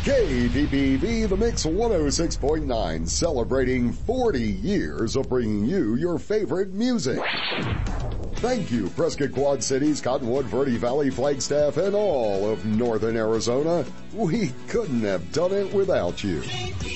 KPPV, The Mix 106.9, celebrating 40 years of bringing you your favorite music. Thank you, Prescott Quad Cities, Cottonwood, Verde Valley, Flagstaff, and all of Northern Arizona. We couldn't have done it without you.